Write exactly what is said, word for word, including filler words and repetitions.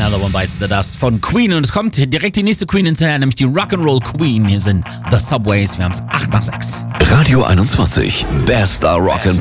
Another One Bites the Dust von Queen. Und es kommt direkt die nächste Queen hinterher, nämlich die Rock'n'Roll Queen. Hier sind The Subways. Wir haben es acht nach sechs. Radio einundzwanzig. Bester Rock'n'Pop.